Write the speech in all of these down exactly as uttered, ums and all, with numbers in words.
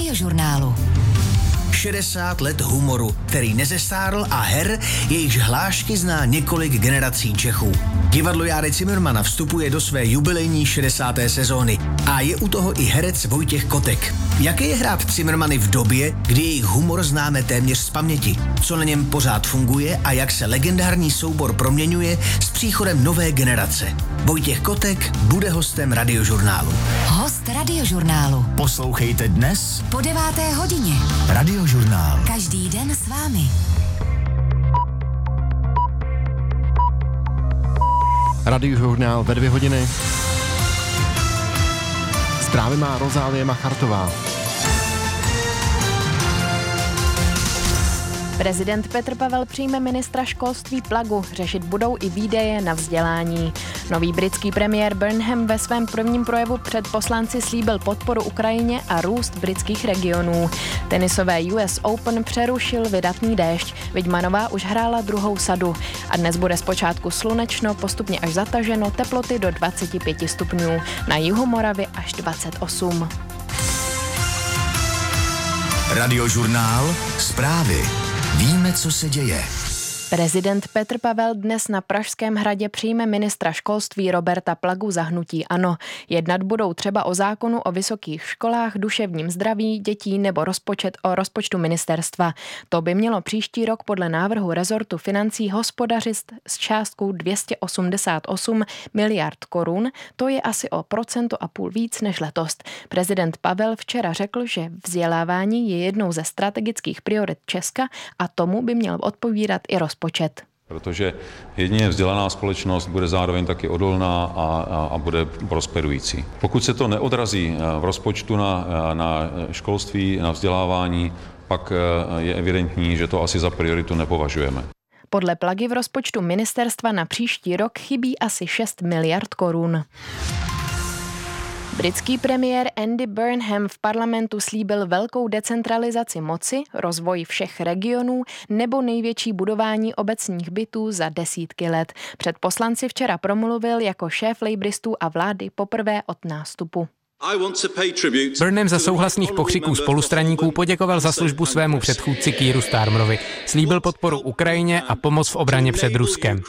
Radiožurnálu. šedesát let humoru, který nezestárl, a her, jejichž hlášky zná několik generací Čechů. Divadlo Járy Cimrmana vstupuje do své jubilejní šedesáté sezóny a je u toho i herec Vojtěch Kotek. Jaké je hrát Cimrmany v době, kdy jejich humor známe téměř z paměti? Co na něm pořád funguje a jak se legendární soubor proměňuje s příchodem nové generace? Vojtěch Kotek bude hostem Radiožurnálu. Host Radiožurnálu. Poslouchejte dnes Po deváté hodině. Radiožurnál. Každý den s vámi. Radiožurnál ve dvě hodiny. Zprávy má Rozálie Machartová. Prezident Petr Pavel přijme ministra školství Plagu. Řešit budou i výdaje na vzdělání. Nový britský premiér Burnham ve svém prvním projevu před poslanci slíbil podporu Ukrajině a růst britských regionů. Tenisové U S Open přerušil vydatný déšť. Vidmanová už hrála druhou sadu. A dnes bude zpočátku slunečno, postupně až zataženo, teploty do dvacet pět stupňů. Na jihu Moravy až dvacet osm. Radiožurnál. Zprávy. Víme, co se děje. Prezident Petr Pavel dnes na Pražském hradě přijme ministra školství Roberta Plagu za hnutí ANO. Jednat budou třeba o zákonu o vysokých školách, duševním zdraví dětí nebo rozpočet o rozpočtu ministerstva. To by mělo příští rok podle návrhu rezortu financí hospodařit s částkou dvě stě osmdesát osm miliard korun. To je asi o procento a půl víc než letos. Prezident Pavel včera řekl, že vzdělávání je jednou ze strategických priorit Česka a tomu by měl odpovídat i rozpočet. Počet. Protože jedině vzdělaná společnost bude zároveň taky odolná a, a, a bude prosperující. Pokud se to neodrazí v rozpočtu na, na školství, na vzdělávání, pak je evidentní, že to asi za prioritu nepovažujeme. Podle Plagy v rozpočtu ministerstva na příští rok chybí asi šest miliard korun. Britský premiér Andy Burnham v parlamentu slíbil velkou decentralizaci moci, rozvoj všech regionů nebo největší budování obecních bytů za desítky let. Před poslanci včera promluvil jako šéf lejbristů a vlády poprvé od nástupu. Burnham za souhlasných pokřiků spolustraníků poděkoval za službu svému předchůdci Keeru Starmerovi. Slíbil podporu Ukrajině a pomoc v obraně před Ruskem.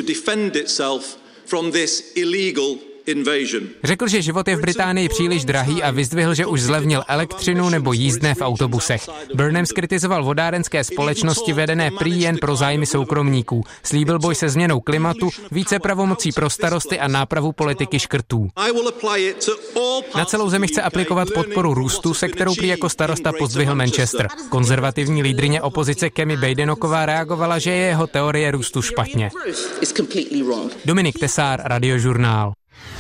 Řekl, že život je v Británii příliš drahý a vyzdvihl, že už zlevnil elektřinu nebo jízdné v autobusech. Burnham zkritizoval vodárenské společnosti vedené prý jen pro zájmy soukromníků. Slíbil boj se změnou klimatu, více pravomocí pro starosty a nápravu politiky škrtů. Na celou zemi chce aplikovat podporu růstu, se kterou prý jako starosta pozdvihl Manchester. Konzervativní lídryně opozice Kemi Badenoková reagovala, že je jeho teorie růstu špatně. Dominik Tesár, Radiožurnál.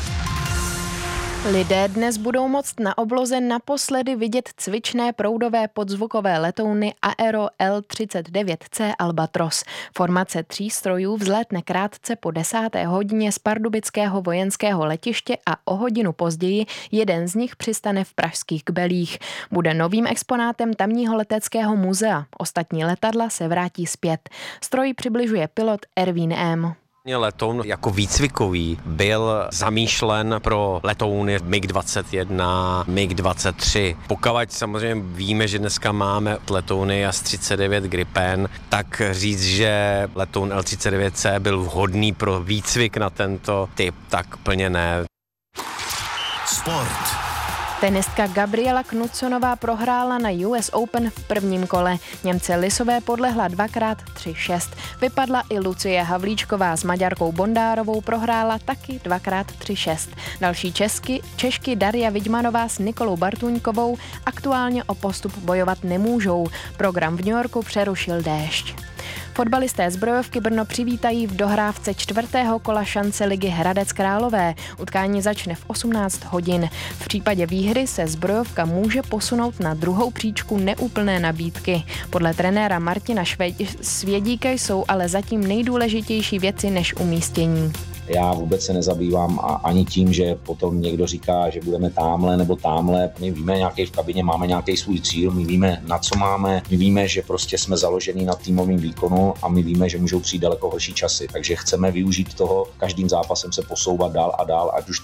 Lidé dnes budou moct na obloze naposledy vidět cvičné proudové podzvukové letouny Aero L třicet devět C Albatros. Formace tří strojů vzlétne krátce po desáté hodině z pardubického vojenského letiště a o hodinu později jeden z nich přistane v pražských Kbelích. Bude novým exponátem tamního leteckého muzea. Ostatní letadla se vrátí zpět. Stroj přibližuje pilot Ervín M. Letoun jako výcvikový byl zamýšlen pro letouny MiG dvacet jedna, MiG dvacet tři. Pokud samozřejmě víme, že dneska máme letouny Jas třicet devět Gripen, tak říct, že letoun L třicet devět C byl vhodný pro výcvik na tento typ, tak plně ne. Sport. Tenistka Gabriela Knudsonová prohrála na U S Open v prvním kole. Němce Lisové podlehla dvakrát tři šest. Vypadla i Lucie Havlíčková s Maďarkou Bondárovou, prohrála taky dvakrát tři šest. Další Česky, Češky Daria Vidmanová s Nikolou Bartuňkovou aktuálně o postup bojovat nemůžou. Program v New Yorku přerušil déšť. Fotbalisté Zbrojovky Brno přivítají v dohrávce čtvrtého kola šance ligy Hradec Králové. Utkání začne v osmnáct hodin. V případě výhry se Zbrojovka může posunout na druhou příčku neúplné nabídky. Podle trenéra Martina Svědíka jsou ale zatím nejdůležitější věci než umístění. Já vůbec se nezabývám ani tím, že potom někdo říká, že budeme támhle nebo támhle. My víme nějaký v kabině, máme nějaký svůj cíl, my víme, na co máme, my víme, že prostě jsme založení na týmovém výkonu a my víme, že můžou přijít daleko horší časy. Takže chceme využít toho, každým zápasem se posouvat dál a dál, ať už